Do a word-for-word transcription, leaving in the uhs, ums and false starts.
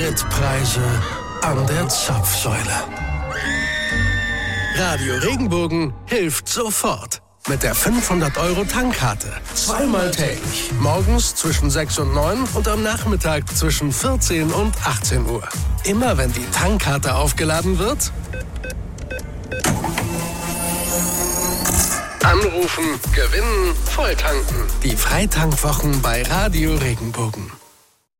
Spritpreise an der Zapfsäule. Radio Regenbogen hilft sofort. Mit der fünfhundert Euro Tankkarte. Zweimal täglich. Morgens zwischen sechs und neun und am Nachmittag zwischen vierzehn und achtzehn Uhr. Immer wenn die Tankkarte aufgeladen wird, anrufen, gewinnen, volltanken. Die Freitankwochen bei Radio Regenbogen.